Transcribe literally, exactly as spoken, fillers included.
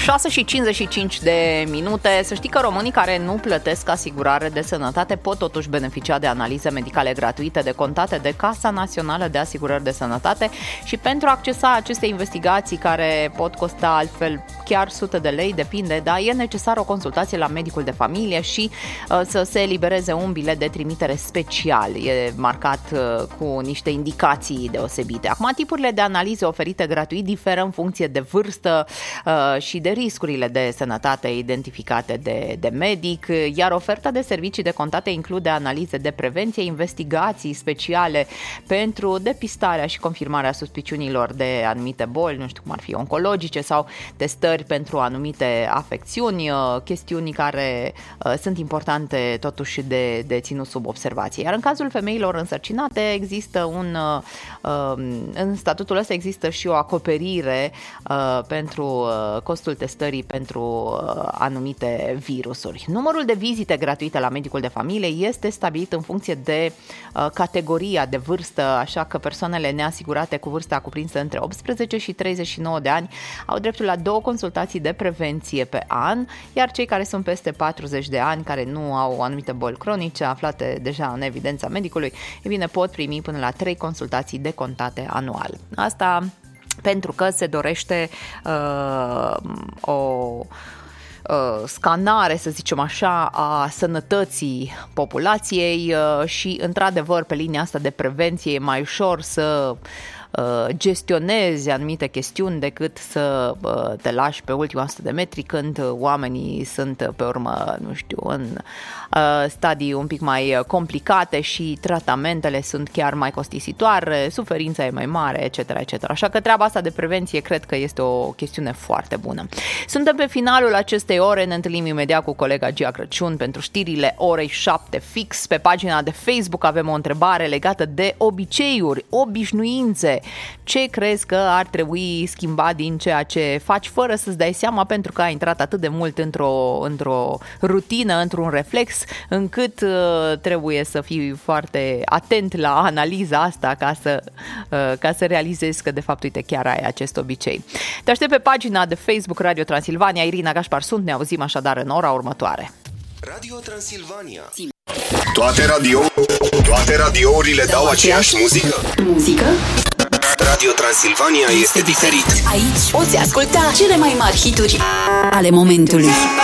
șase și cincizeci și cinci de minute. Să știi că românii care nu plătesc asigurare de sănătate pot totuși beneficia de analize medicale gratuite decontate de Casa Națională de Asigurări de Sănătate și pentru a accesa aceste investigații care pot costa altfel chiar sute de lei, depinde, dar e necesar o consultație la medicul de familie și uh, să se elibereze un bilet de trimitere special. E marcat uh, cu niște indicații deosebite. Acum, tipurile de analize oferite gratuit diferă în funcție de vârstă uh, și de riscurile de sănătate identificate de, de medic, iar oferta de servicii decontate include analize de prevenție, investigații speciale pentru depistarea și confirmarea suspiciunilor de anumite boli, nu știu cum ar fi oncologice sau testări pentru anumite afecțiuni, chestiuni care uh, sunt importante totuși de, de ținut sub observație. Iar în cazul femeilor însărcinate există un, uh, în statutul ăsta există și o acoperire uh, pentru uh, costul testării pentru uh, anumite virusuri. Numărul de vizite gratuite la medicul de familie este stabilit în funcție de uh, categoria de vârstă, așa că persoanele neasigurate cu vârsta cuprinsă între optsprezece și treizeci și nouă de ani au dreptul la două consultații de prevenție pe an, iar cei care sunt peste patruzeci de ani, care nu au anumite boli cronice aflate deja în evidența medicului, e bine, pot primi până la trei consultații decontate anual. Asta pentru că se dorește uh, o scanare, să zicem așa, a sănătății populației și, într-adevăr, pe linia asta de prevenție e mai ușor să gestionezi anumite chestiuni decât să te lași pe ultima sută de metri când oamenii sunt pe urmă, nu știu, în stadii un pic mai complicate și tratamentele sunt chiar mai costisitoare, suferința e mai mare, et cetera, et cetera. Așa că treaba asta de prevenție cred că este o chestiune foarte bună. Suntem pe finalul acestei ore, ne întâlnim imediat cu colega Gia Crăciun pentru știrile orei șapte fix. Pe pagina de Facebook avem o întrebare legată de obiceiuri, obișnuințe. Ce crezi că ar trebui schimbat din ceea ce faci fără să-ți dai seama, pentru că ai intrat atât de mult într-o, într-o rutină, într-un reflex, încât uh, trebuie să fii foarte atent la analiza asta ca să, uh, ca să realizezi că de fapt, uite, chiar ai acest obicei. Te aștept pe pagina de Facebook Radio Transilvania. Irina Gașpar sunt, ne auzim așadar în ora următoare. Radio Transilvania. Toate radio, toate radiourile dau aceeași muzică. Muzică? Radio Transilvania este diferit. Aici poți asculta cele mai mari hituri ale momentului.